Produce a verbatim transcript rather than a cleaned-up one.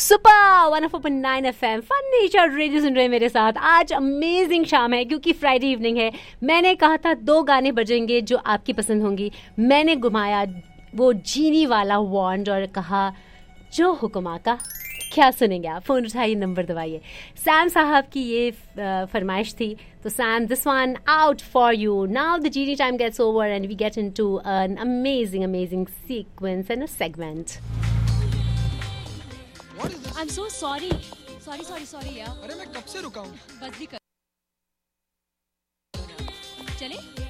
Super one of open nine F M fun nature radio सुन रहे हैं मेरे साथ। आज अमेजिंग शाम है क्योंकि फ्राइडे इवनिंग है। मैंने कहा था दो गाने बजेंगे जो आपकी पसंद होंगी। मैंने घुमाया वो जीनी वाला वॉन्ड और कहा जो हुक्म आका। क्या सुनेंगे आप? फोन उठाइए, नंबर दबाइए। सैम साहब की ये फरमाइश थी, तो Sam this one out for you. Now the genie time gets over and we get into an amazing amazing sequence and a segment. I'm so sorry. Sorry, sorry, sorry यार। अरे मैं कब से रुका हूँ? बस भी कर। चले?